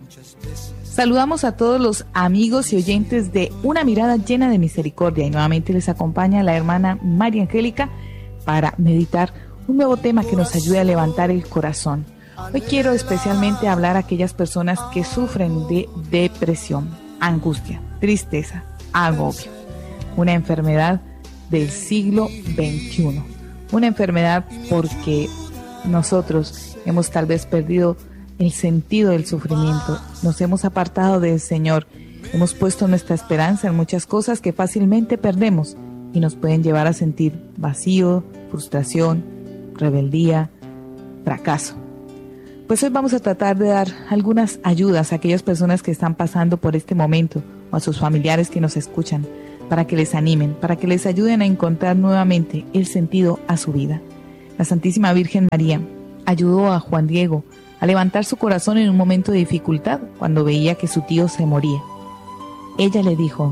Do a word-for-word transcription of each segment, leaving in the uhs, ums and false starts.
Saludamos a todos los amigos y oyentes de Una Mirada Llena de Misericordia y nuevamente les acompaña la hermana María Angélica para meditar un nuevo tema que nos ayude a levantar el corazón. Hoy quiero especialmente hablar a aquellas personas que sufren de depresión, angustia, tristeza, agobio, una enfermedad del siglo veintiuno, una enfermedad porque nosotros hemos tal vez perdido el sentido del sufrimiento, nos hemos apartado del Señor, hemos puesto nuestra esperanza en muchas cosas que fácilmente perdemos y nos pueden llevar a sentir vacío, frustración, rebeldía, fracaso. Pues hoy vamos a tratar de dar algunas ayudas a aquellas personas que están pasando por este momento o a sus familiares que nos escuchan, para que les animen, para que les ayuden a encontrar nuevamente el sentido a su vida. La Santísima Virgen María ayudó a Juan Diego a levantar su corazón en un momento de dificultad cuando veía que su tío se moría. Ella le dijo: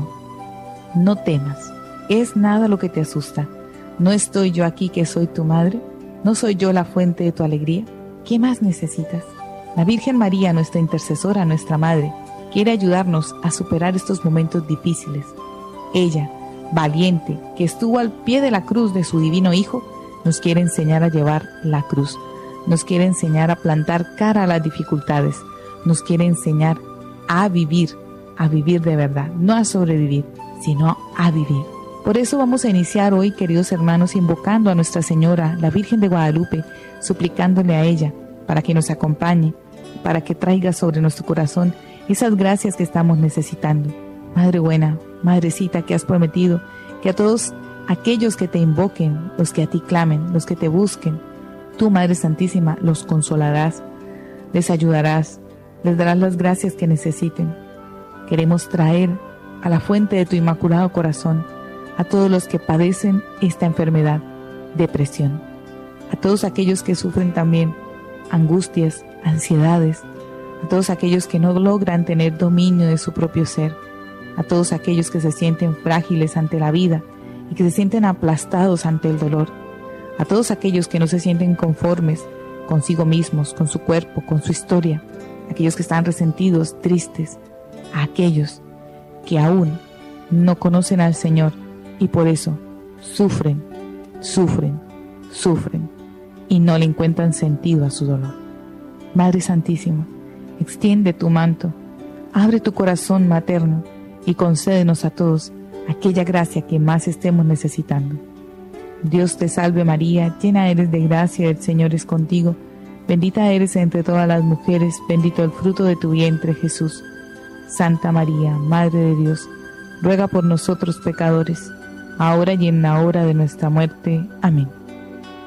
no temas, es nada lo que te asusta. ¿No estoy yo aquí que soy tu madre? ¿No soy yo la fuente de tu alegría? ¿Qué más necesitas? La Virgen María, nuestra intercesora, nuestra madre, quiere ayudarnos a superar estos momentos difíciles. Ella, valiente, que estuvo al pie de la cruz de su divino Hijo, nos quiere enseñar a llevar la cruz. Nos quiere enseñar a plantar cara a las dificultades. Nos quiere enseñar a vivir, a vivir de verdad, no a sobrevivir, sino a vivir. Por eso vamos a iniciar hoy, queridos hermanos, invocando a Nuestra Señora, la Virgen de Guadalupe, suplicándole a ella para que nos acompañe, para que traiga sobre nuestro corazón esas gracias que estamos necesitando. Madre buena, Madrecita, que has prometido que a todos aquellos que te invoquen, los que a ti clamen, los que te busquen, tú, Madre Santísima, los consolarás, les ayudarás, les darás las gracias que necesiten. Queremos traer a la fuente de tu Inmaculado Corazón a todos los que padecen esta enfermedad, depresión, a todos aquellos que sufren también angustias, ansiedades, a todos aquellos que no logran tener dominio de su propio ser, a todos aquellos que se sienten frágiles ante la vida y que se sienten aplastados ante el dolor, a todos aquellos que no se sienten conformes consigo mismos, con su cuerpo, con su historia, aquellos que están resentidos, tristes, a aquellos que aún no conocen al Señor y por eso sufren, sufren, sufren y no le encuentran sentido a su dolor. Madre Santísima, extiende tu manto, abre tu corazón materno y concédenos a todos aquella gracia que más estemos necesitando. Dios te salve María, llena eres de gracia, el Señor es contigo. Bendita eres entre todas las mujeres, bendito el fruto de tu vientre Jesús. Santa María, Madre de Dios, ruega por nosotros pecadores, ahora y en la hora de nuestra muerte. Amén.